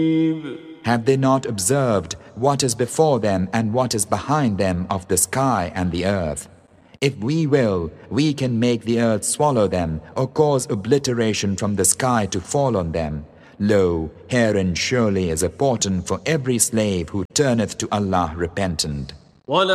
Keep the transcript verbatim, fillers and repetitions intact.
Have they not observed what is before them and what is behind them of the sky and the earth? If we will, we can make the earth swallow them or cause obliteration from the sky to fall on them. Lo, herein surely is a portent for every slave who turneth to Allah repentant.